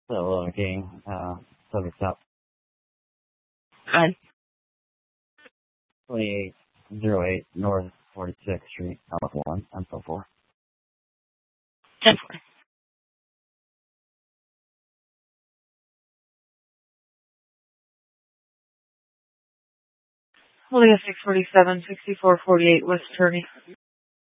Hello, King. Subject up Hi. 2808 North 46th Street, Alpha 1, Alpha 4. 10-4. Leah 647, 6448 West Attorney.